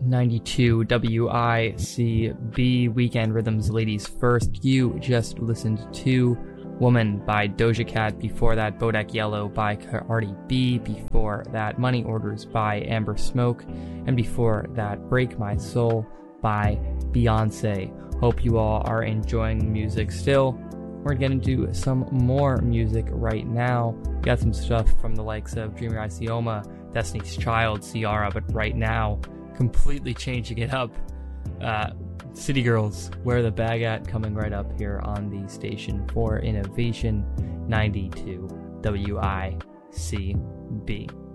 92 WICB Weekend Rhythms Ladies First. You just listened to Woman by Doja Cat. Before that, Bodak Yellow by Cardi B. Before that, Money Orders by Amber Smoke. And before that, Break My Soul by Beyonce. Hope you all are enjoying the music still. We're going to get into some more music right now. We got some stuff from the likes of Dreamer Isioma, Destiny's Child, Ciara, but right now, completely changing it up. City Girls, Where the Bag At, coming right up here on the station for Innovation 92 WICB.